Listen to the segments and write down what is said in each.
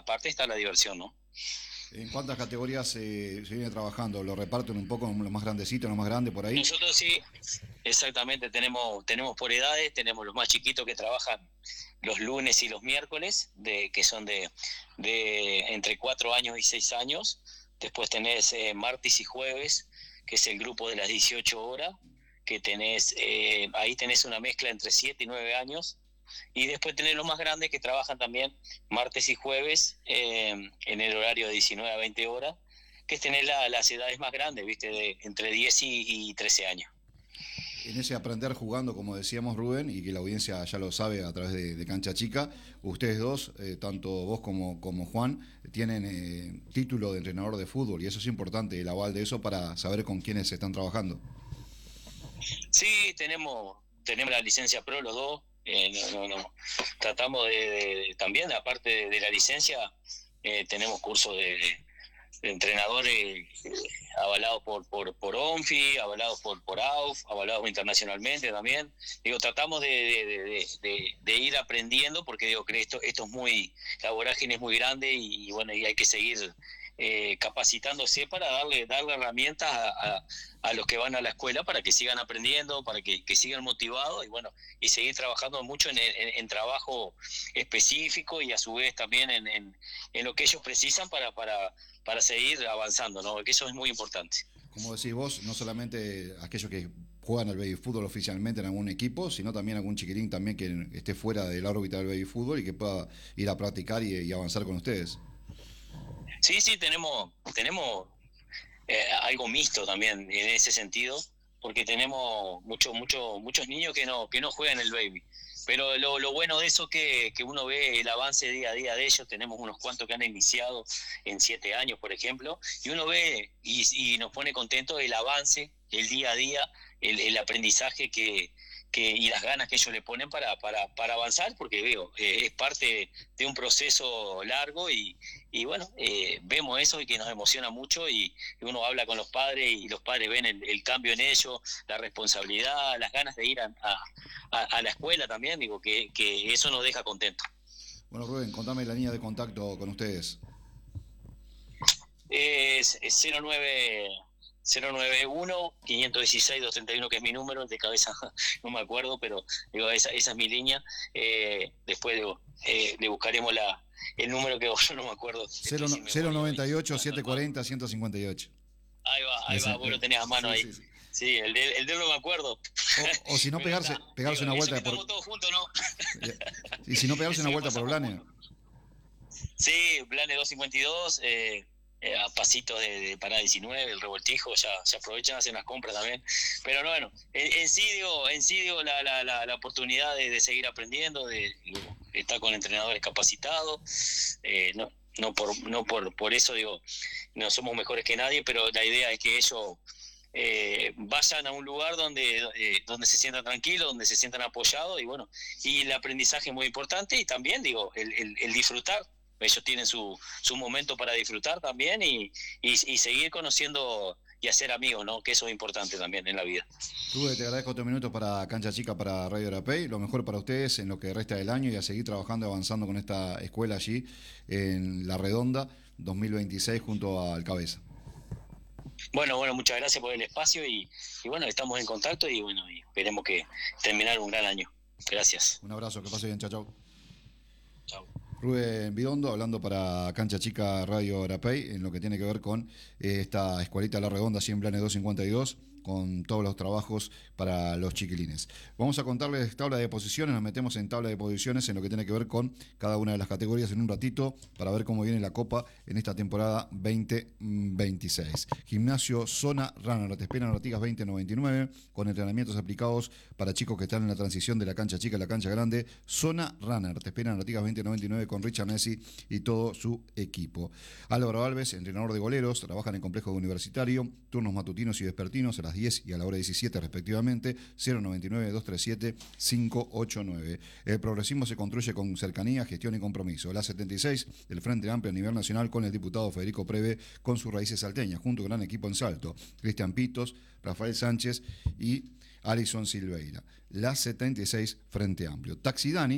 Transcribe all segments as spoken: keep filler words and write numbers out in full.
aparte está la diversión, ¿no? ¿En cuántas categorías eh, se viene trabajando? ¿Lo reparten un poco, los más grandecitos, los más grandes por ahí? Nosotros sí, exactamente, tenemos, tenemos por edades, tenemos los más chiquitos que trabajan los lunes y los miércoles, de, que son de, de entre cuatro años y seis años. Después tenés eh, martes y jueves, que es el grupo de las dieciocho horas, que tenés, eh, ahí tenés una mezcla entre siete y nueve años. Y después tenés los más grandes que trabajan también martes y jueves eh, en el horario de diecinueve a veinte horas, que es tener la, las edades más grandes, ¿viste? De entre diez y, y trece años. En ese aprender jugando, como decíamos Rubén, y que la audiencia ya lo sabe a través de, de Cancha Chica, ustedes dos, eh, tanto vos como, como Juan, tienen eh, título de entrenador de fútbol y eso es importante, el aval de eso para saber con quiénes están trabajando. Sí, tenemos, tenemos la licencia pro los dos. Eh, no, no, no. Tratamos de, de, de también, aparte de, de la licencia, eh, tenemos cursos de, de entrenadores eh, avalados por, por, por ONFI, avalados por, por A U F, avalados internacionalmente también. Digo, tratamos de, de, de, de, de ir aprendiendo, porque digo que esto, esto es muy, la vorágine es muy grande y, y bueno, y hay que seguir eh, capacitándose para darle, darle herramientas a, a, a los que van a la escuela para que sigan aprendiendo, para que, que sigan motivados y bueno, y seguir trabajando mucho en, en, en trabajo específico y a su vez también en, en, en lo que ellos precisan para, para, para seguir avanzando, ¿no? Porque eso es muy importante. Como decís vos, no solamente aquellos que juegan al baby fútbol oficialmente en algún equipo, sino también algún chiquirín también que esté fuera del órbita del baby fútbol y que pueda ir a practicar y, y avanzar con ustedes. Sí, sí, tenemos, tenemos eh, algo mixto también en ese sentido, porque tenemos mucho, mucho, muchos niños que no, que no juegan el baby. Pero lo, lo bueno de eso es que, que uno ve el avance día a día de ellos. Tenemos unos cuantos que han iniciado en siete años, por ejemplo, y uno ve y, y nos pone contentos el avance, el día a día, el, el aprendizaje que, que y las ganas que ellos le ponen para, para, para avanzar, porque veo, eh, es parte de un proceso largo y, y bueno, eh, vemos eso y que nos emociona mucho y, y uno habla con los padres y los padres ven el, el cambio en ellos, la responsabilidad, las ganas de ir a, a, a la escuela también, digo, que, que eso nos deja contentos. Bueno, Rubén, contame la línea de contacto con ustedes. Es, es cero nueve uno, cinco uno seis, dos tres uno, que es mi número, de cabeza no me acuerdo, pero digo, esa, esa es mi línea. Eh, después digo, eh, le buscaremos la, el número que yo no me acuerdo. cero noventa y ocho, setecientos cuarenta, ciento cincuenta y ocho. Ahí va, ahí Ese, va, vos lo eh, tenés a mano sí, ahí. sí, sí. Sí, el de, el de no me acuerdo. O, o si no, Pero pegarse, está, pegarse digo, una eso vuelta que por. estamos todos juntos, ¿no? Y si no, pegarse Eso una que vuelta por pasamos Blanes. juntos. Sí, Blanes doscientos cincuenta y dos, eh, eh, a pasitos de, de Parada diecinueve, el revoltijo, ya se aprovechan, hacen las compras también. Pero no, bueno, en, en sí digo, en sí digo la, la, la, la oportunidad de, de seguir aprendiendo, de, digo, estar con entrenadores capacitados, eh, no, no por, no por, por eso digo, no somos mejores que nadie, pero la idea es que ellos eh, vayan a un lugar donde, eh, donde se sientan tranquilos, donde se sientan apoyados y bueno, y el aprendizaje es muy importante y también digo, el, el, el disfrutar. Ellos tienen su, su momento para disfrutar también y, y, y seguir conociendo y hacer amigos, ¿no? Que eso es importante también en la vida. Rubén, te agradezco estos minutos para Cancha Chica, para Radio Arapey. Lo mejor para ustedes en lo que resta del año y a seguir trabajando y avanzando con esta escuela allí en La Redonda dos mil veintiséis junto al Cabeza. Bueno, bueno, muchas gracias por el espacio y, y bueno, estamos en contacto y bueno, y esperemos que terminar un gran año. Gracias. Un abrazo, que pase bien, chao, chao. Chao. Rubén Bidondo, hablando para Cancha Chica Radio Arapey, en lo que tiene que ver con eh, esta escuelita La Redonda, cien Blanes doscientos cincuenta y dos, con todos los trabajos para los chiquilines. Vamos a contarles tabla de posiciones, nos metemos en tabla de posiciones en lo que tiene que ver con cada una de las categorías en un ratito, para ver cómo viene la Copa en esta temporada veinte veintiséis. Gimnasio Zona Runner, te esperan Artigas veinte noventa y nueve, con entrenamientos aplicados para chicos que están en la transición de la cancha chica a la cancha grande. Zona Runner, te esperan Artigas veinte noventa y nueve con Richard Messi y todo su equipo. Álvaro Alves, entrenador de goleros, trabajan en complejo universitario, turnos matutinos y vespertinos a las diez y a la hora diecisiete respectivamente. Cero noventa y nueve, dos treinta y siete, cinco ochenta y nueve. El progresismo se construye con cercanía, gestión y compromiso. La setenta y seis del Frente Amplio a nivel nacional, con el diputado Federico Preve con sus raíces salteñas, junto a un gran equipo en Salto: Cristian Pitos, Rafael Sánchez y Alison Silveira. La setenta y seis Frente Amplio. Taxi Dani,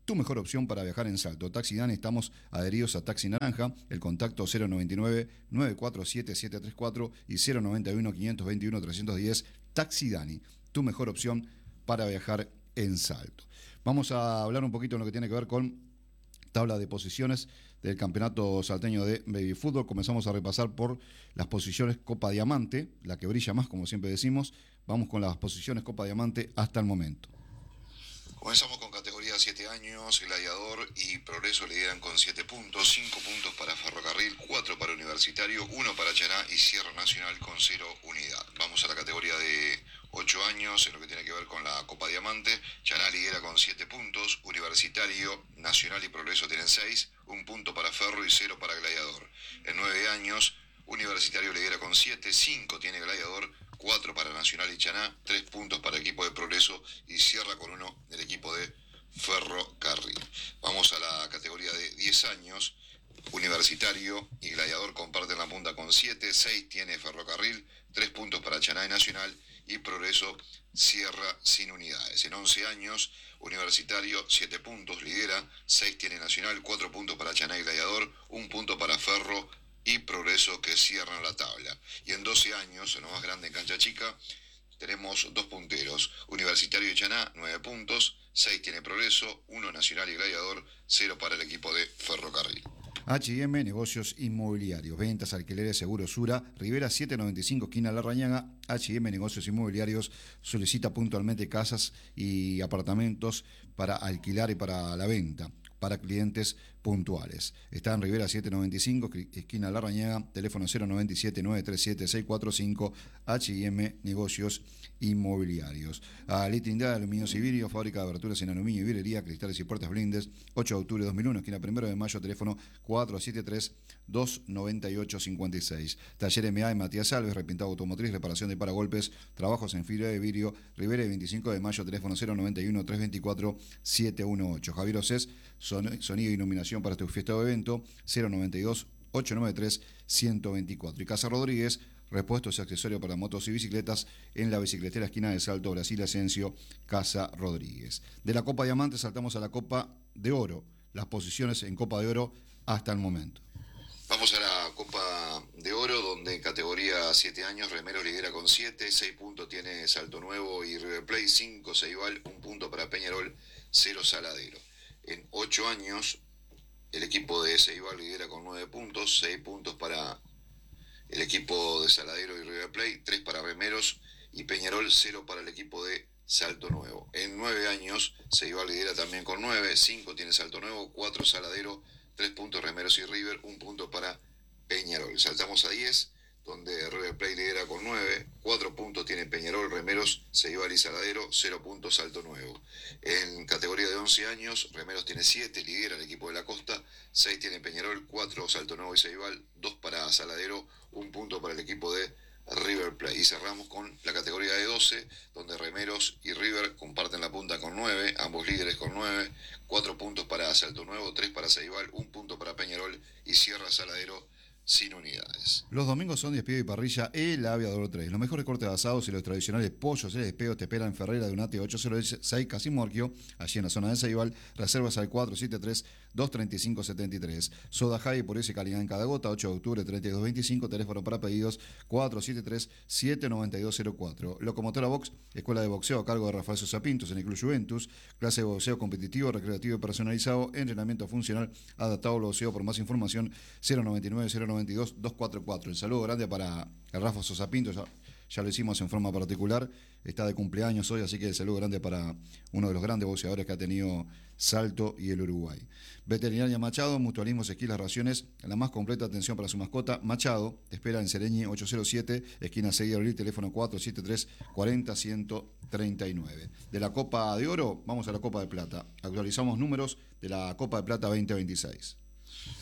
tu mejor opción para viajar en Salto. Taxi Dani, estamos adheridos a Taxi Naranja. El contacto cero noventa y nueve, nueve cuatro siete, siete tres cuatro y cero noventa y uno, quinientos veintiuno, trescientos diez. Taxi Dani, tu mejor opción para viajar en Salto. Vamos a hablar un poquito de lo que tiene que ver con tabla de posiciones del campeonato salteño de baby fútbol. Comenzamos a repasar por las posiciones Copa Diamante, la que brilla más, como siempre decimos. Vamos con las posiciones Copa Diamante hasta el momento. Comenzamos con categoría siete años, Gladiador y Progreso lideran con siete puntos, cinco puntos para Ferrocarril, cuatro para Universitario, uno para Chaná y Sierra Nacional con cero unidad. Vamos a la categoría de ocho años, en lo que tiene que ver con la Copa Diamante. Chaná lidera con siete puntos, Universitario, Nacional y Progreso tienen seis, un punto para Ferro y cero para Gladiador. En nueve años, Universitario lidera con siete, cinco tiene Gladiador, cuatro para Nacional y Chaná, tres puntos para el equipo de Progreso y cierra con uno del equipo de Ferrocarril. Vamos a la categoría de diez años. Universitario y Gladiador comparten la punta con siete, seis tiene Ferrocarril, tres puntos para Chaná y Nacional y Progreso cierra sin unidades. En once años, Universitario siete puntos, lidera, seis tiene Nacional, cuatro puntos para Chaná y Gladiador, un punto para Ferro y Progreso que cierran la tabla. Y en doce años, en lo más grande en cancha chica, tenemos dos punteros, Universitario y Chaná, nueve puntos, seis tiene Progreso, uno Nacional y Gladiador, cero para el equipo de Ferrocarril. H y M, negocios inmobiliarios, ventas, alquileres, seguros, Sura, Rivera setecientos noventa y cinco, esquina Larrañaga. H y M, negocios inmobiliarios, solicita puntualmente casas y apartamentos para alquilar y para la venta, para clientes puntuales. Está en Rivera setecientos noventa y cinco, esquina Larrañaga, teléfono cero noventa y siete, nueve tres siete, seis cuatro cinco, H y M, negocios inmobiliarios. A Litindad, Aluminios y Vidrio, fábrica de aberturas en aluminio y vidrería, cristales y puertas blindes, ocho de octubre de dos mil uno, esquina primero de mayo, teléfono cuatro siete tres, dos nueve ocho, cinco seis. Taller M A en Matías Alves, repintado automotriz, reparación de paragolpes, trabajos en fibra de vidrio, Rivera veinticinco de mayo, teléfono cero noventa y uno, trescientos veinticuatro, setecientos dieciocho. Javier Océs, son, sonido e iluminación para tu fiesta o evento, cero noventa y dos, ochocientos noventa y tres, ciento veinticuatro. Y Casa Rodríguez, repuestos y accesorios para motos y bicicletas en la bicicletera esquina de Salto, Brasil Asensio, Casa Rodríguez. De la Copa Diamante saltamos a la Copa de Oro. Las posiciones en Copa de Oro hasta el momento. Vamos a la Copa de Oro, donde en categoría siete años, Remeros lidera con siete, seis puntos tiene Salto Nuevo y River Plate, cinco Ceibal, un punto para Peñarol, cero Saladero. En ocho años, el equipo de Ceibal lidera con nueve puntos, seis puntos para el equipo de Saladero y River Plate, tres para Remeros y Peñarol, cero para el equipo de Salto Nuevo. En nueve años, Ceibal lidera también con nueve, cinco tiene Salto Nuevo, cuatro Saladero, tres puntos Remeros y River, un punto para Peñarol. Saltamos a diez, donde River Plate lidera con nueve, cuatro puntos tiene Peñarol, Remeros, Ceibal y Saladero, cero puntos Salto Nuevo. En categoría de once años, Remeros tiene siete, lidera el equipo de la Costa, seis tiene Peñarol, cuatro Salto Nuevo y Ceibal, dos para Saladero, un punto para el equipo de River Plate. Y cerramos con la categoría de doce, donde Remeros y River comparten la punta con nueve, ambos líderes con nueve, cuatro puntos para Salto Nuevo, tres para Ceibal, un punto para Peñarol y cierra Saladero sin unidades. Los domingos son Despido y Parrilla El Aviador tres. Los mejores cortes de asados y los tradicionales pollos el despego te esperan en Ferreira de Unate ochocientos seis, Casimorquio, allí en la zona de Ceibal. Reservas al cuatro siete tres, dos tres cinco, siete tres. Soda High, por ese calidad en cada gota, ocho de octubre, treinta y dos veinticinco. Teléfono para pedidos cuatro siete tres, siete nueve dos cero cuatro. Locomotora Box, escuela de boxeo a cargo de Rafael Sosa Pintos en el Club Juventus. Clase de boxeo competitivo, recreativo y personalizado. Entrenamiento funcional adaptado al boxeo. Por más información, cero noventa y nueve, cero noventa y dos, doscientos cuarenta y cuatro. El saludo grande para el Rafa Sosa Pintos. Ya, ya lo hicimos en forma particular. Está de cumpleaños hoy, así que el saludo grande para uno de los grandes boxeadores que ha tenido Salto y el Uruguay. Veterinaria Machado, Mutualismo Esquilas Raciones, la más completa atención para su mascota. Machado, te espera en Sereñi ochocientos siete, esquina seis de abril, teléfono cuatro siete tres, cuarenta, ciento treinta y nueve. De la Copa de Oro, vamos a la Copa de Plata. Actualizamos números de la Copa de Plata veinte veintiséis. En Copa de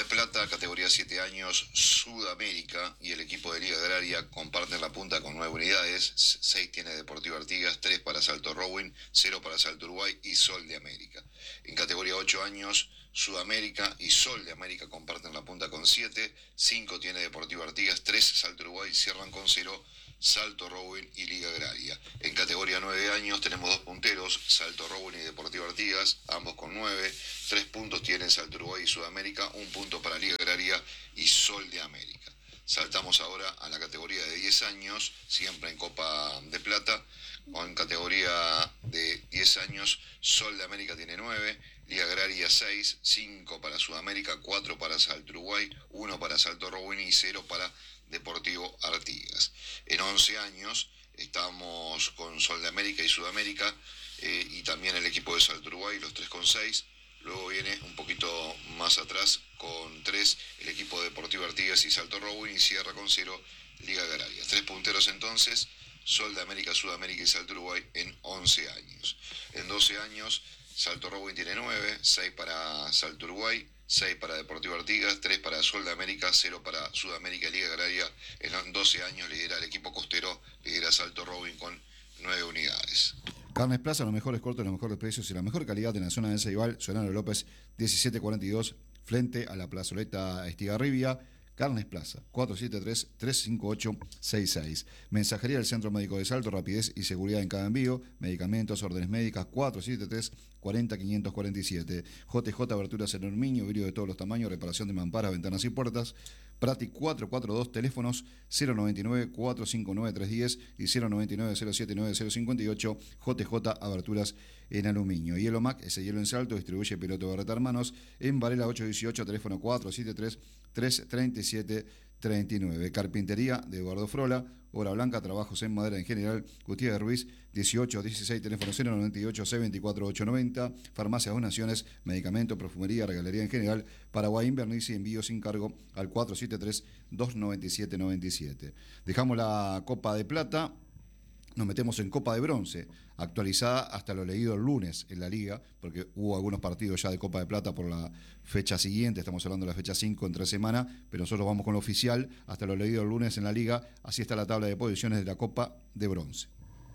Plata, categoría siete años, Sudamérica y el equipo de Liga Agraria comparten la punta con nueve unidades. seis tiene Deportivo Artigas, tres para Salto Rowing, cero para Salto Uruguay y Sol de América. En categoría ocho años, Sudamérica y Sol de América comparten la punta con siete, cinco tiene Deportivo Artigas, tres Salto Uruguay, cierran con cero Salto Rowing y Liga Agraria. En categoría nueve años tenemos dos punteros, Salto Rowing y Deportivo Artigas, ambos con nueve, tres puntos tienen Salto Uruguay y Sudamérica, un punto para Liga Agraria y Sol de América. Saltamos ahora a la categoría de diez años, siempre en Copa de Plata, o en categoría de diez años, Sol de América tiene nueve, Liga Agraria seis, cinco para Sudamérica, cuatro para Salto Uruguay, uno para Salto Rowing y cero para Deportivo Artigas. En once años estamos con Sol de América y Sudamérica eh, y también el equipo de Salto Uruguay, los tres con seis. Luego viene un poquito más atrás con tres el equipo de Deportivo Artigas y Salto Rowing y cierra con cero Liga Agraria. Tres punteros entonces, Sol de América, Sudamérica y Salto Uruguay en once años. En doce años, Salto Rowing tiene nueve, seis para Salto Uruguay, seis para Deportivo Artigas, tres para Sol de América, cero para Sudamérica y Liga Agraria. En doce años lidera el equipo costero, lidera Salto Rowing con nueve unidades. Carnes Plaza, los mejores cortes, los mejores precios y la mejor calidad en la zona de Ceibal. Solano López, diecisiete cuarenta y dos, frente a la plazoleta Estigarribia. Carnes Plaza, cuatro siete tres, tres cinco ocho, seis seis. Mensajería del Centro Médico de Salto, rapidez y seguridad en cada envío. Medicamentos, órdenes médicas, cuatro siete tres, cuarenta, quinientos cuarenta y siete. J J Aberturas en Hormiño, vidrio de todos los tamaños, reparación de mamparas, ventanas y puertas. Prati cuatro cuatro dos, teléfonos cero noventa y nueve, cuatro cinco nueve, tres uno cero y cero noventa y nueve, cero siete nueve, cero cincuenta y ocho. J J Aberturas en aluminio. Hielo Mac, ese hielo en Salto, distribuye Piloto Berreta Hermanos en Varela ocho dieciocho, teléfono cuatro siete tres, tres tres siete, tres nueve. Carpintería de Eduardo Frola, Obra Blanca, trabajos en madera en general, Gutiérrez Ruiz, dieciocho dieciséis, teléfono cero noventa y ocho, C veinticuatro, ochocientos noventa. Farmacia Donaciones, medicamento, perfumería, regalería en general, Paraguay Inverniz y envío sin cargo al cuatro siete tres, dos nueve siete, nueve siete. Dejamos la Copa de Plata. Nos metemos en Copa de Bronce, actualizada hasta lo leído el lunes en la Liga, porque hubo algunos partidos ya de Copa de Plata por la fecha siguiente, estamos hablando de la fecha cinco en tres semanas, pero nosotros vamos con lo oficial hasta lo leído el lunes en la Liga. Así está la tabla de posiciones de la Copa de Bronce.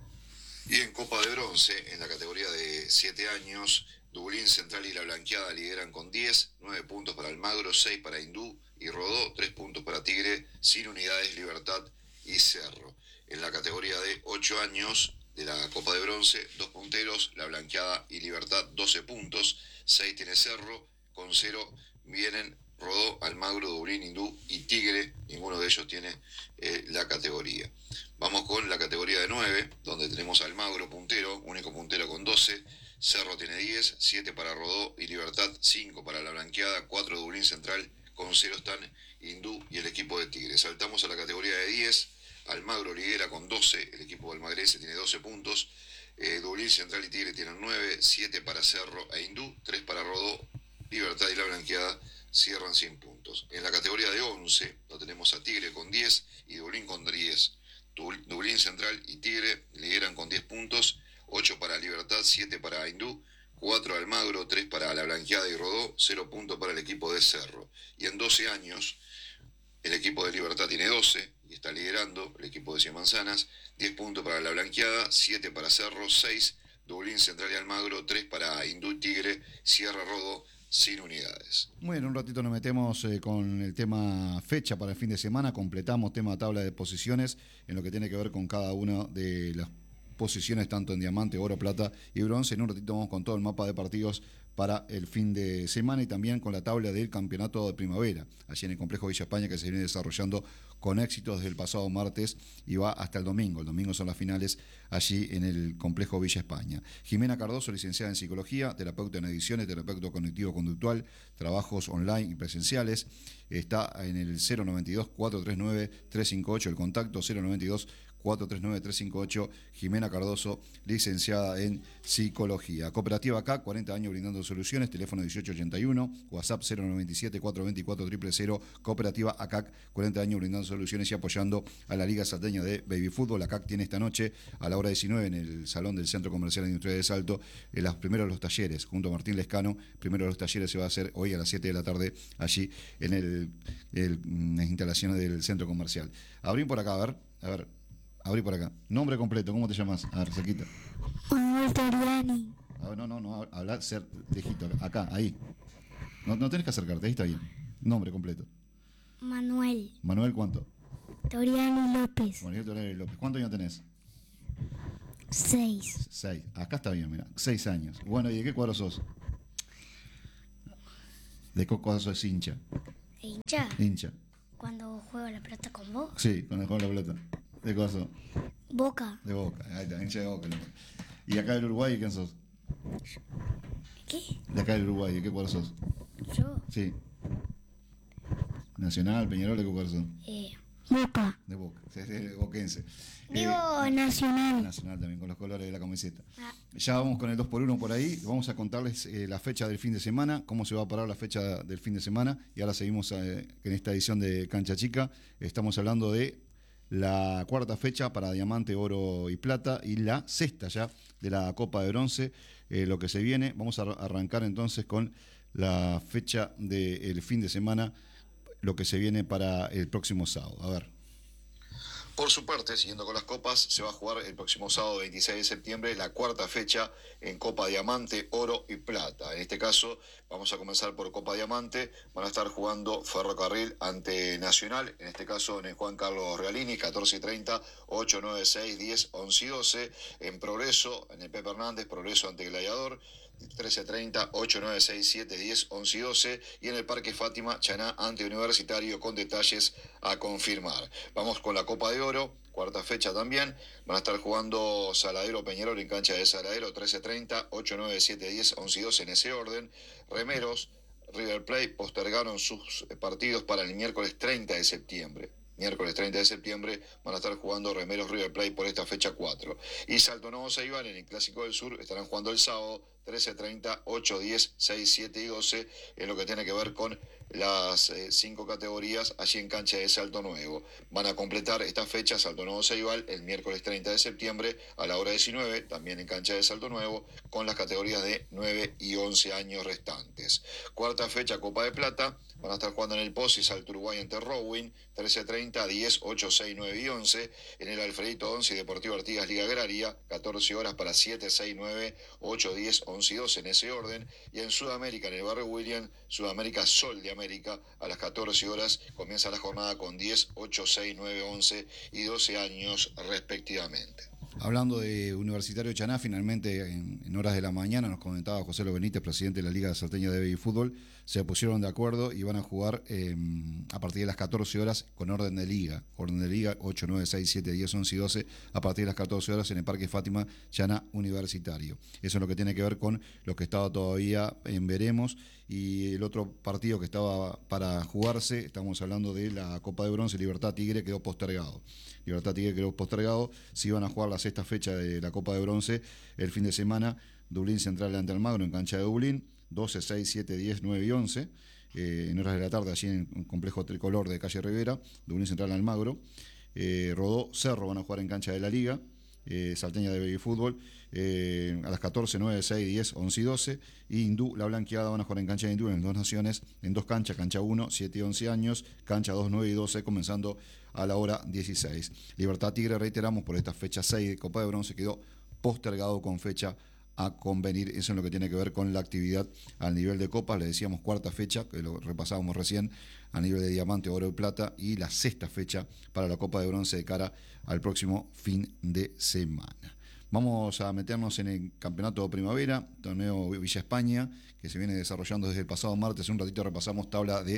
Y en Copa de Bronce, en la categoría de siete años, Dublín, Central y La Blanqueada lideran con diez, nueve puntos para Almagro, seis para Hindú y Rodó, tres puntos para Tigre, sin unidades Libertad y Cerro. En la categoría de ocho años de la Copa de Bronce, dos punteros, La Blanqueada y Libertad, doce puntos, seis tiene Cerro, con cero vienen Rodó, Almagro, Dublín, Hindú y Tigre, ninguno de ellos tiene eh, la categoría. Vamos con la categoría de nueve, donde tenemos Almagro puntero, único puntero con doce, Cerro tiene diez, siete para Rodó y Libertad, cinco para La Blanqueada, cuatro Dublín Central, con cero están Hindú y el equipo de Tigre. Saltamos a la categoría de diez, Almagro lidera con doce, el equipo almagrense tiene doce puntos, eh, Dublín, Central y Tigre tienen nueve, siete para Cerro e Hindú, tres para Rodó, Libertad y La Blanqueada cierran sin puntos. En la categoría de once lo tenemos a Tigre con diez y Dublín con diez. Dublín, Central y Tigre lideran con diez puntos, ocho para Libertad, siete para Hindú, cuatro Almagro, tres para La Blanqueada y Rodó, cero puntos para el equipo de Cerro. Y en doce años el equipo de Libertad tiene doce y está liderando el equipo de Cien Manzanas, diez puntos para La Blanqueada, siete para Cerro, seis Dublín, Central y Almagro, tres para Hindú y Tigre, cierra Rodó sin unidades. Bueno, un ratito nos metemos eh, con el tema fecha para el fin de semana, completamos tema tabla de posiciones en lo que tiene que ver con cada una de las posiciones tanto en diamante, oro, plata y bronce. En un ratito vamos con todo el mapa de partidos para el fin de semana y también con la tabla del campeonato de primavera, allí en el complejo Villa España, que se viene desarrollando con éxito desde el pasado martes y va hasta el domingo. El domingo son las finales allí en el complejo Villa España. Jimena Cardoso, licenciada en psicología, terapeuta en ediciones, terapeuta cognitivo-conductual, trabajos online y presenciales. Está en el cero noventa y dos, cuatrocientos treinta y nueve, trescientos cincuenta y ocho, el contacto cero noventa y dos, cuatro tres nueve, tres cinco ocho. Jimena Cardoso, licenciada en Psicología. Cooperativa A C A C, cuarenta años brindando soluciones, teléfono dieciocho ochenta y uno, WhatsApp cero noventa y siete, cuatrocientos veinticuatro, cero cero cero. Cooperativa A C A C, cuarenta años brindando soluciones y apoyando a la Liga Salteña de Baby Fútbol. A C A C tiene esta noche a la hora diecinueve en el Salón del Centro Comercial Industrial de Salto, en los primeros de los talleres, junto a Martín Lescano. Primero de los talleres se va a hacer hoy a las siete de la tarde, allí en el, el, las instalaciones del centro comercial. Abrí por acá, a ver, a ver, abrí por acá. Nombre completo, ¿cómo te llamas? A ver, cerquita. Manuel Toriani. A ver, no, no, no, hablar, ser lejito, acá, ahí. No, no tenés que acercarte, ahí está bien. Nombre completo. Manuel Manuel, ¿cuánto? Toriani López. Manuel Toriani López. ¿Cuántos años tenés? Seis. Seis. Acá está bien, mira. Seis años. Bueno, ¿y de qué cuadro sos? ¿De qué cuadro sos hincha? ¿Hincha? Hincha. Cuando juego la pelota con vos. Sí, cuando juego la pelota. ¿De qué cuadro sos? Boca. De Boca. Ahí está, hincha de Boca. ¿Y acá del Uruguay quién sos? ¿Qué? De acá del Uruguay, ¿de qué cuadro sos? Yo. Sí. Nacional, Peñarol, ¿de qué cuadro sos? Eh, Boca. De Boca, es de boquense. Digo Eh, Nacional. Nacional también, con los colores de la camiseta. Ah. Ya vamos con el dos por uno por ahí. Vamos a contarles eh, la fecha del fin de semana, cómo se va a parar la fecha del fin de semana. Y ahora seguimos eh, en esta edición de Cancha Chica. Estamos hablando de la cuarta fecha para Diamante, Oro y Plata y la sexta ya de la Copa de Bronce, eh, lo que se viene. Vamos a arrancar entonces con la fecha del fin de semana, lo que se viene para el próximo sábado. A ver. Por su parte, siguiendo con las copas, se va a jugar el próximo sábado veintiséis de septiembre la cuarta fecha en Copa Diamante, Oro y Plata. En este caso, vamos a comenzar por Copa Diamante. Van a estar jugando Ferrocarril ante Nacional, en este caso en el Juan Carlos Realini, catorce y treinta, ocho, nueve, seis, diez, once y doce. En Progreso, en el Pepe Hernández, Progreso ante Gladiador, trece treinta, ocho, nueve, seis, siete, diez, once y doce. Y en el Parque Fátima, Chaná ante Universitario, con detalles a confirmar. Vamos con la Copa de Oro, cuarta fecha también. Van a estar jugando Saladero Peñarol en cancha de Saladero, trece treinta, ocho, nueve, siete, diez, once y doce en ese orden. Remeros, River Plate postergaron sus partidos para el miércoles treinta de septiembre. Miércoles treinta de septiembre van a estar jugando Remeros River Plate por esta fecha cuatro. Y Salto Nuevo Ceibal en el Clásico del Sur estarán jugando el sábado trece treinta, ocho, diez, seis, siete y doce en lo que tiene que ver con las eh, cinco categorías allí en cancha de Salto Nuevo. Van a completar esta fecha Salto Nuevo Ceibal el miércoles treinta de septiembre a la hora diecinueve, también en cancha de Salto Nuevo, con las categorías de nueve y once años restantes. Cuarta fecha Copa de Plata, van a estar jugando en el Pozi Salto Uruguay ante Rowing, trece treinta, diez, ocho, seis, nueve y once. En el Alfredito once y Deportivo Artigas Liga Agraria, catorce horas para siete, seis, nueve, ocho, diez, once y doce en ese orden. Y en Sudamérica, en el barrio William, Sudamérica Sol de América, a las catorce horas comienza la jornada con diez, ocho, seis, nueve, once y doce años respectivamente. Hablando de Universitario Chaná, finalmente en, en horas de la mañana nos comentaba José Lo Benítez, presidente de la Liga Salteña de Baby Fútbol, se pusieron de acuerdo y van a jugar eh, a partir de las catorce horas con orden de liga. Orden de liga ocho, nueve, seis, siete, diez, once y doce a partir de las catorce horas en el Parque Fátima Chaná Universitario. Eso es lo que tiene que ver con lo que estaba todavía en veremos. Y el otro partido que estaba para jugarse, estamos hablando de la Copa de Bronce, Libertad Tigre, quedó postergado. Libertad Tigre quedó postergado. Si iban a jugar la sexta fecha de la Copa de Bronce el fin de semana, Dublín Central ante Almagro en cancha de Dublín, doce, seis, siete, diez, nueve y once, eh, en horas de la tarde allí en un complejo tricolor de calle Rivera, Dublín Central Almagro. eh, Rodó, Cerro van a jugar en cancha de la Liga eh, Salteña de Baby Fútbol eh, a las catorce, nueve, seis, diez, once y doce. Y Hindú, la Blanqueada van a jugar en cancha de Hindú en dos naciones, en dos canchas, cancha uno, siete y once años, cancha dos, nueve y doce, comenzando a la hora dieciséis. Libertad Tigre, reiteramos, por esta fecha seis de Copa de Bronce quedó postergado con fecha a convenir. Eso es lo que tiene que ver con la actividad al nivel de copas. Le decíamos cuarta fecha, que lo repasábamos recién, a nivel de diamante, oro y plata, y la sexta fecha para la Copa de Bronce de cara al próximo fin de semana. Vamos a meternos en el campeonato de primavera, torneo Villa España, que se viene desarrollando desde el pasado martes. Un ratito repasamos tabla de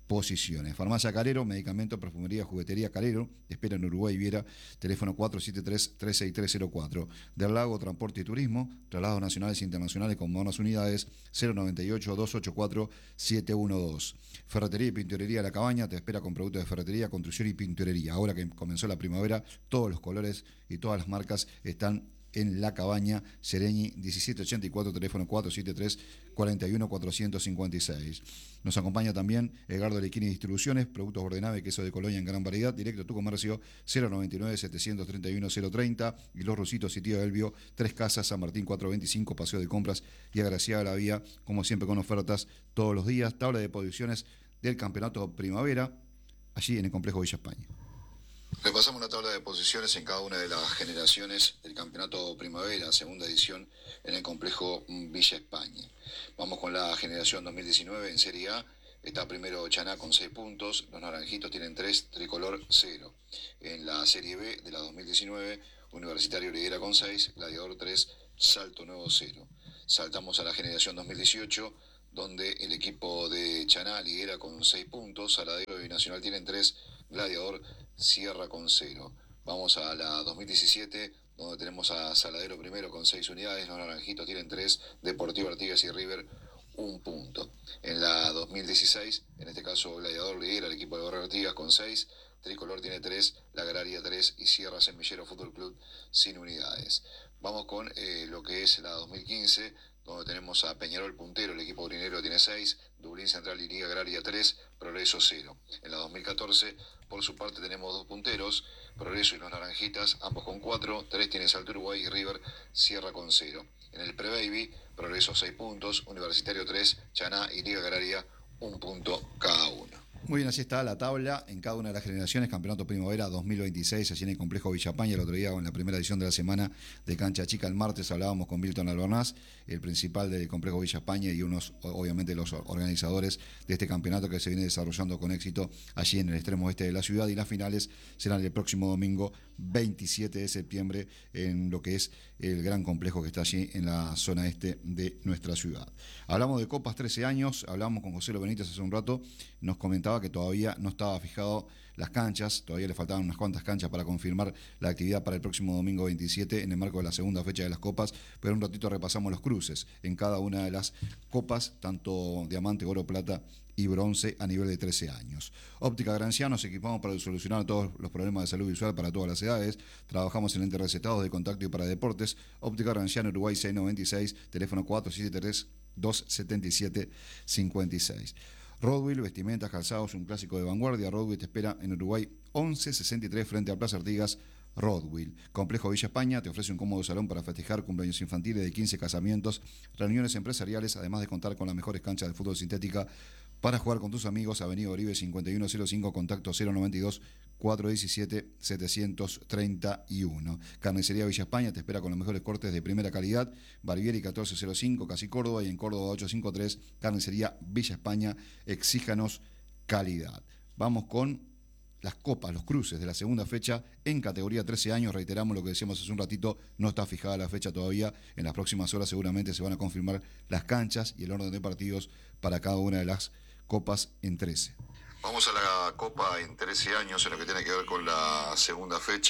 posiciones. Farmacia Calero, medicamento, perfumería, juguetería Calero, espera en Uruguay Viera, teléfono cuatro siete tres, tres seis tres cero cuatro. Del Lago, transporte y turismo, traslados nacionales e internacionales con modernas unidades, cero noventa y ocho, doscientos ochenta y cuatro, setecientos doce. Ferretería y pinturería La Cabaña, te espera con productos de ferretería, construcción y pinturería. Ahora que comenzó la primavera, todos los colores y todas las marcas están en La Cabaña, Sereñi diecisiete ochenta y cuatro, teléfono cuatro siete tres, cuarenta y uno, cuatrocientos cincuenta y seis. Nos acompaña también Edgardo Lequini Distribuciones, productos Bordenave, queso de Colonia en gran variedad, directo a tu comercio, cero noventa y nueve, setecientos treinta y uno, cero treinta, y Los Rusitos, Sitio de Elvio, Tres Casas, San Martín cuatrocientos veinticinco, Paseo de Compras y Agraciada la Vía, como siempre con ofertas todos los días, tabla de posiciones del Campeonato Primavera, allí en el Complejo Villa España. Repasamos la tabla de posiciones en cada una de las generaciones del Campeonato Primavera, segunda edición en el Complejo Villa España. Vamos con la generación dos mil diecinueve en Serie A. Está primero Chaná con seis puntos, los naranjitos tienen tres, Tricolor cero. En la Serie B de la dos mil diecinueve, Universitario lidera con seis, Gladiador tres, Salto Nuevo cero. Saltamos a la generación dos mil dieciocho, donde el equipo de Chaná lidera con seis puntos, Saladero y Nacional tienen tres, Gladiador cierra con cero. Vamos a la dos mil diecisiete, donde tenemos a Saladero primero con seis unidades, los naranjitos tienen tres, Deportivo Artigas y River un punto. En la dos mil dieciséis, en este caso Gladiador lidera el equipo de Barrio Artigas con seis, Tricolor tiene tres, La Agraria tres y cierra Semillero Fútbol Club sin unidades. Vamos con eh, lo que es la dos mil quince, donde tenemos a Peñarol puntero, el equipo urinero tiene seis, Dublín Central y Liga Agraria tres, Progreso cero. En la dos mil catorce, por su parte, tenemos dos punteros, Progreso y los Naranjitas, ambos con cuatro, tres tiene Salto Uruguay y River cierra con cero. En el Pre-Baby, Progreso seis puntos, Universitario tres, Chaná y Liga Agraria un punto cada uno. Muy bien, así está la tabla en cada una de las generaciones, Campeonato Primavera dos mil veintiséis, allí en el Complejo Villa España. El otro día, en la primera edición de la semana de Cancha Chica, el martes, hablábamos con Milton Albernaz, el principal del Complejo Villa España y unos, obviamente, los organizadores de este campeonato que se viene desarrollando con éxito allí en el extremo oeste de la ciudad, y las finales serán el próximo domingo veintisiete de septiembre en lo que es el gran complejo que está allí en la zona este de nuestra ciudad. Hablamos de Copas trece años, hablamos con José Lo Benítez hace un rato, nos comentaba que todavía no estaba fijado las canchas, todavía le faltaban unas cuantas canchas para confirmar la actividad para el próximo domingo veintisiete en el marco de la segunda fecha de las copas, pero un ratito repasamos los cruces en cada una de las copas, tanto diamante, oro, plata y bronce a nivel de trece años. Óptica Granciano, nos equipamos para solucionar todos los problemas de salud visual para todas las edades. Trabajamos en lentes recetados de contacto y para deportes. Óptica Granciano, Uruguay seiscientos noventa y seis, teléfono cuatro siete tres, dos siete siete, cinco seis. Rodwell, vestimentas, calzados, un clásico de vanguardia. Rodwell te espera en Uruguay once sesenta y tres frente a Plaza Artigas. Rodwell. Complejo Villa España te ofrece un cómodo salón para festejar cumpleaños infantiles de quince casamientos, reuniones empresariales, además de contar con las mejores canchas de fútbol sintética para jugar con tus amigos. Avenida Oribe cincuenta y uno cero cinco, contacto cero noventa y dos, cuatrocientos diecisiete, setecientos treinta y uno. Carnicería Villa España te espera con los mejores cortes de primera calidad. Barbieri catorce cero cinco, Casi Córdoba, y en Córdoba ochocientos cincuenta y tres. Carnicería Villa España, exíjanos calidad. Vamos con las copas, los cruces de la segunda fecha en categoría trece años. Reiteramos lo que decíamos hace un ratito, no está fijada la fecha todavía. En las próximas horas seguramente se van a confirmar las canchas y el orden de partidos para cada una de las copas en trece. Vamos a la Copa en trece años, en lo que tiene que ver con la segunda fecha.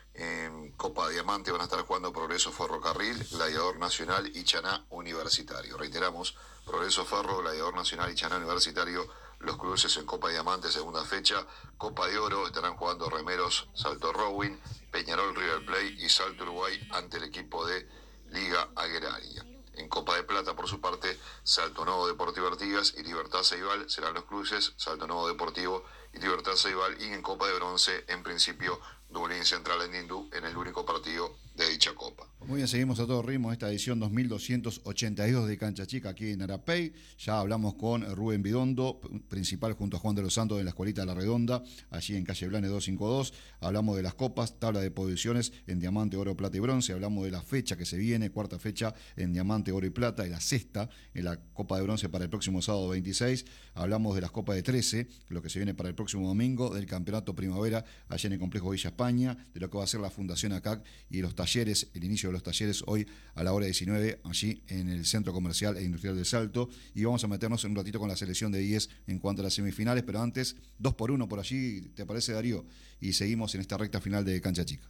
En Copa Diamante van a estar jugando Progreso Ferrocarril, Gladiador Nacional y Chaná Universitario. Reiteramos, Progreso Ferro, Gladiador Nacional y Chaná Universitario, los cruces en Copa Diamante, segunda fecha. Copa de Oro estarán jugando Remeros, Salto Rowing, Peñarol River Plate y Salto Uruguay ante el equipo de Liga Agraria. En Copa de Plata, por su parte, Salto Nuevo Deportivo Artigas y Libertad Ceibal serán los cruces, Salto Nuevo Deportivo y Libertad Ceibal. Y en Copa de Bronce, en principio, Dublín Central en Indú en el único partido de dicha Copa. Muy bien, seguimos a todo ritmo esta edición dos mil doscientos ochenta y dos de Cancha Chica aquí en Arapey. Ya hablamos con Rubén Bidondo, principal junto a Juan de los Santos de la Escuelita de La Redonda, allí en calle Blanes doscientos cincuenta y dos. Hablamos de las copas, tabla de posiciones en diamante, oro, plata y bronce. Hablamos de la fecha que se viene, cuarta fecha en diamante, oro y plata, y la sexta en la Copa de Bronce para el próximo sábado veintiséis. Hablamos de las copas de trece, lo que se viene para el próximo domingo, del Campeonato Primavera allá en el Complejo Villa España. España, de lo que va a ser la Fundación A C A C y los talleres, el inicio de los talleres hoy a la hora diecinueve, allí en el Centro Comercial e Industrial de Salto. Y vamos a meternos en un ratito con la selección de diez en cuanto a las semifinales, pero antes, dos por uno por allí, ¿te parece, Darío? Y seguimos en esta recta final de Cancha Chica.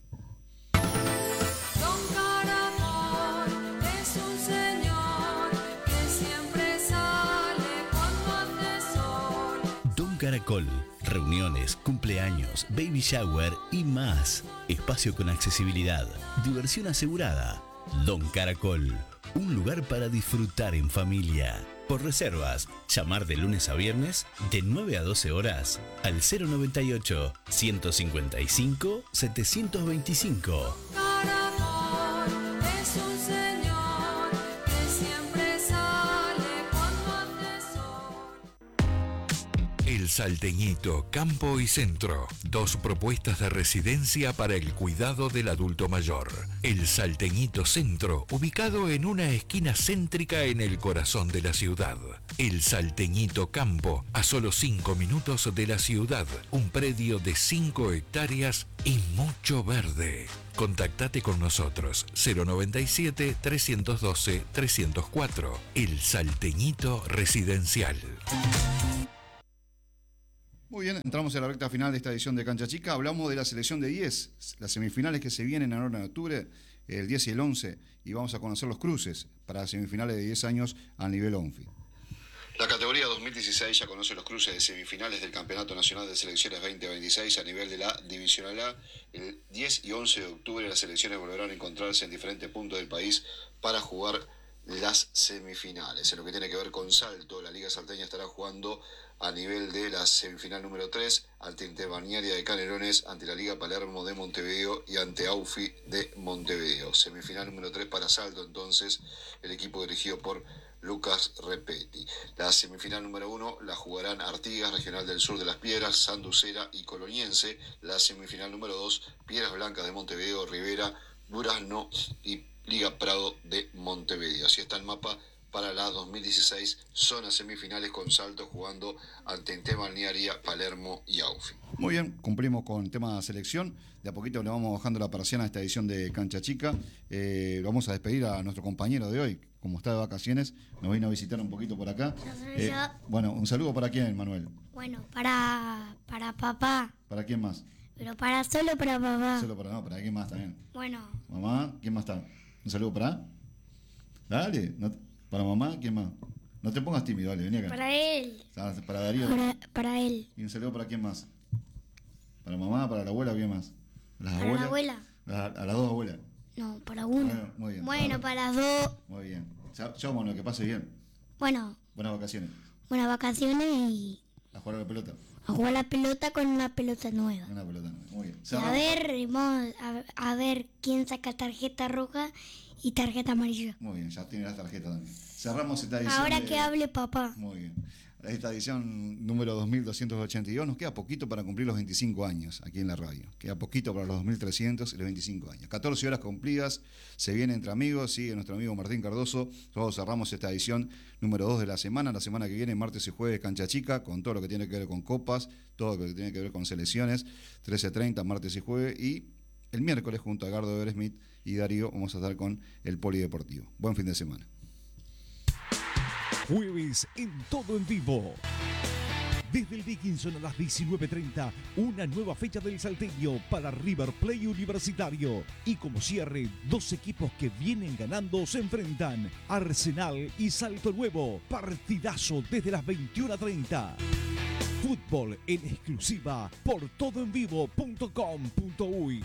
Caracol, reuniones, cumpleaños, baby shower y más. Espacio con accesibilidad, diversión asegurada. Don Caracol, un lugar para disfrutar en familia. Por reservas, llamar de lunes a viernes de nueve a doce horas al cero noventa y ocho, ciento cincuenta y cinco, setecientos veinticinco. Caracol es un señor que siempre sale cuando hace sol. El Salteñito, Campo y Centro. Dos propuestas de residencia para el cuidado del adulto mayor. El Salteñito Centro, ubicado en una esquina céntrica en el corazón de la ciudad. El Salteñito Campo, a solo cinco minutos de la ciudad. Un predio de cinco hectáreas y mucho verde. Contactate con nosotros, cero noventa y siete, trescientos doce, trescientos cuatro. El Salteñito Residencial. Muy bien, entramos en la recta final de esta edición de Cancha Chica. Hablamos de la selección de diez, las semifinales que se vienen ahora en octubre, el diez y el once, y vamos a conocer los cruces para semifinales de diez años a nivel ONFI. La categoría dos mil dieciséis ya conoce los cruces de semifinales del Campeonato Nacional de Selecciones veinte veintiséis a nivel de la Divisional A. El diez y once de octubre las selecciones volverán a encontrarse en diferentes puntos del país para jugar las semifinales. En lo que tiene que ver con salto, la Liga Salteña estará jugando a nivel de la semifinal número tres ante Interbalnearia de Canelones, ante la Liga Palermo de Montevideo y ante AUFI de Montevideo. Semifinal número tres para salto, entonces, el equipo dirigido por Lucas Repetti. La semifinal número uno la jugarán Artigas, Regional del Sur de las Piedras, Sanducera y Coloniense. La semifinal número dos, Piedras Blancas de Montevideo, Rivera, Durazno y Liga Prado de Montevideo. Así está el mapa para la dos mil dieciséis, zona semifinales con salto jugando ante Interbalnearia, Palermo y AUFI. Muy bien, cumplimos con el tema de selección. De a poquito le vamos bajando la persiana a esta edición de Cancha Chica. Eh, vamos a despedir a nuestro compañero de hoy. Como está de vacaciones, nos vino a visitar un poquito por acá. Eh, bueno, un saludo para quién, Manuel. Bueno, para, para papá. ¿Para quién más? Pero para solo para papá. Solo para, no, para quién más también. Bueno. Mamá, ¿quién más está? Un saludo para. Dale, no, para mamá, ¿quién más? No te pongas tímido, dale, vení acá. Para él. Para Darío. Para, para él. Y un saludo para quién más. Para mamá, para la abuela, ¿quién más? ¿Las para abuelas? la abuela. La, a las dos abuelas. No, para uno. Bueno, muy bien. Bueno, para, para dos. Muy bien. Chao, chao, mono, que pase bien. Bueno. Buenas vacaciones. Buenas vacaciones y... A jugar a la pelota. A jugar la pelota con una pelota nueva. Una pelota nueva, muy bien. Y a ver, vamos a, a ver quién saca tarjeta roja y tarjeta amarilla. Muy bien, ya tiene la tarjeta también. Cerramos esta edición. Ahora de... que hable papá. Muy bien. Esta edición número dos mil doscientos ochenta y dos, nos queda poquito para cumplir los veinticinco años aquí en la radio. Queda poquito para los dos mil trescientos y los veinticinco años. catorce horas cumplidas, se viene entre amigos, sigue nuestro amigo Martín Cardoso. Todos cerramos esta edición número dos de la semana. La semana que viene, martes y jueves, Cancha Chica, con todo lo que tiene que ver con copas, todo lo que tiene que ver con selecciones, trece treinta, martes y jueves. Y el miércoles, junto a Gardo Eversmith y Darío, vamos a estar con el Polideportivo. Buen fin de semana. Jueves en todo en vivo. Desde el Dickinson a las diecinueve treinta, una nueva fecha del Salteño para River Plate Universitario. Y como cierre, dos equipos que vienen ganando se enfrentan. Arsenal y Salto Nuevo. Partidazo desde las veintiuna treinta. Fútbol en exclusiva por todo en vivo punto com punto uy.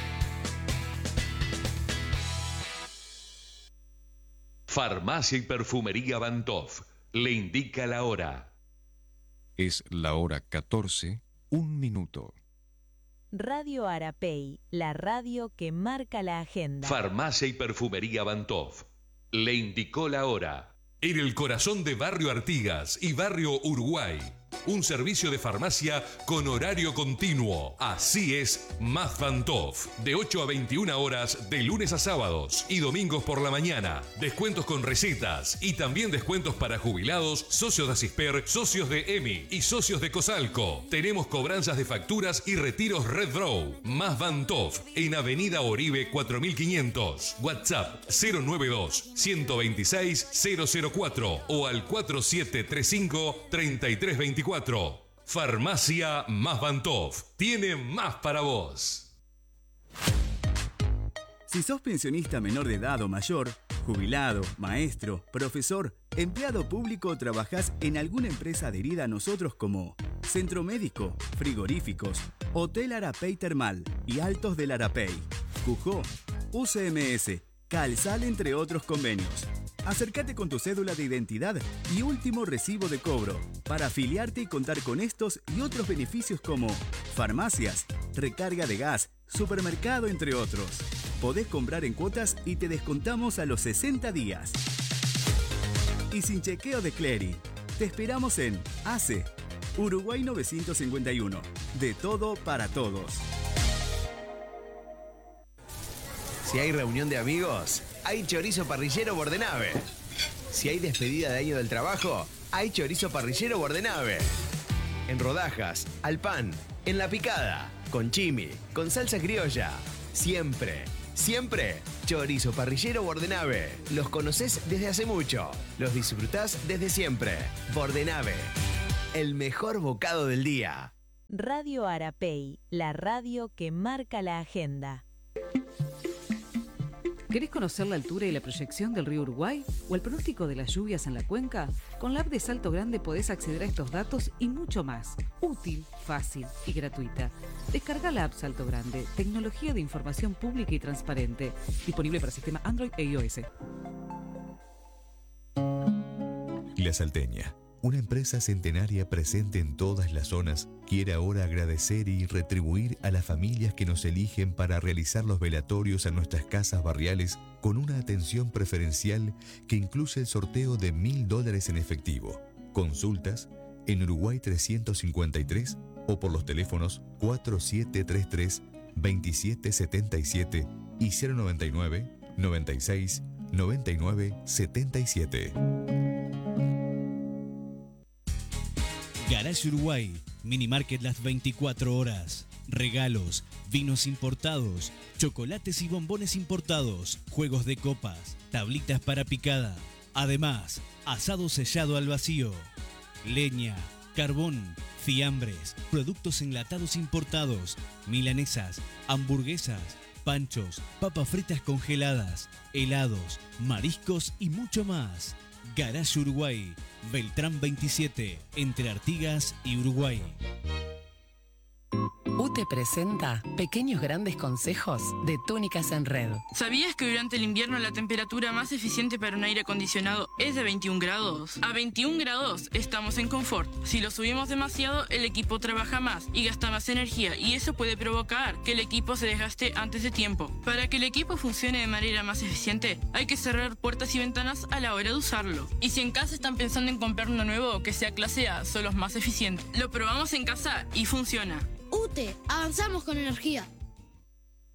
Farmacia y Perfumería Bantov le indica la hora. Es la hora catorce, un minuto. Radio Arapey, la radio que marca la agenda. Farmacia y Perfumería Bantov le indicó la hora. En el corazón de Barrio Artigas y Barrio Uruguay. un servicio de farmacia con horario continuo. Así es Más Van Toff, de ocho a veintiuna horas de lunes a sábados y domingos por la mañana. Descuentos con recetas y también descuentos para jubilados, socios de Asisper, socios de E M I y socios de Cosalco. Tenemos cobranzas de facturas y retiros Red Draw. Más Van Toff, en Avenida Oribe cuatro mil quinientos. WhatsApp cero nueve dos, uno dos seis, cero cero cuatro o al cuatro siete tres cinco, tres tres dos cuatro. Farmacia Más Van Toff tiene más para vos. Si sos pensionista menor de edad o mayor, jubilado, maestro, profesor, empleado público o trabajás en alguna empresa adherida a nosotros como Centro Médico, Frigoríficos, Hotel Arapey Termal y Altos del Arapey, Cujó, U C M S, Calsal, entre otros convenios. Acércate con tu cédula de identidad y último recibo de cobro para afiliarte y contar con estos y otros beneficios como farmacias, recarga de gas, supermercado, entre otros. Podés comprar en cuotas y te descontamos a los sesenta días. Y sin chequeo de clearing. Te esperamos en A C E, Uruguay novecientos cincuenta y uno. De todo para todos. Si hay reunión de amigos, hay chorizo parrillero Bordenave. Si hay despedida de año del trabajo, hay chorizo parrillero Bordenave. En rodajas, al pan, en la picada, con chimi, con salsa criolla. Siempre, siempre, chorizo parrillero Bordenave. Los conocés desde hace mucho, los disfrutás desde siempre. Bordenave, el mejor bocado del día. Radio Arapey, la radio que marca la agenda. ¿Querés conocer la altura y la proyección del río Uruguay o el pronóstico de las lluvias en la cuenca? Con la app de Salto Grande podés acceder a estos datos y mucho más. Útil, fácil y gratuita. Descarga la app Salto Grande, tecnología de información pública y transparente. Disponible para sistema Android e iOS. La Salteña, una empresa centenaria presente en todas las zonas, quiere ahora agradecer y retribuir a las familias que nos eligen para realizar los velatorios a nuestras casas barriales con una atención preferencial que incluye el sorteo de mil dólares en efectivo. Consultas en Uruguay trescientos cincuenta y tres o por los teléfonos cuatro siete tres tres, dos siete siete siete y cero noventa y nueve, noventa y seis, noventa y nueve, setenta y siete. Garage Uruguay, Minimarket las veinticuatro horas. Regalos, vinos importados, chocolates y bombones importados, juegos de copas, tablitas para picada. Además, asado sellado al vacío, leña, carbón, fiambres, productos enlatados importados, milanesas, hamburguesas, panchos, papas fritas congeladas, helados, mariscos y mucho más. Garage Uruguay, Beltrán veintisiete, entre Artigas y Uruguay. U T E presenta Pequeños Grandes Consejos de Túnicas en Red. ¿Sabías que durante el invierno la temperatura más eficiente para un aire acondicionado es de veintiún grados? A veintiún grados estamos en confort. Si lo subimos demasiado, el equipo trabaja más y gasta más energía, y eso puede provocar que el equipo se desgaste antes de tiempo. Para que el equipo funcione de manera más eficiente, hay que cerrar puertas y ventanas a la hora de usarlo. Y si en casa están pensando en comprar uno nuevo que sea clase A, son los más eficientes. Lo probamos en casa y funciona. U T E, avanzamos con energía.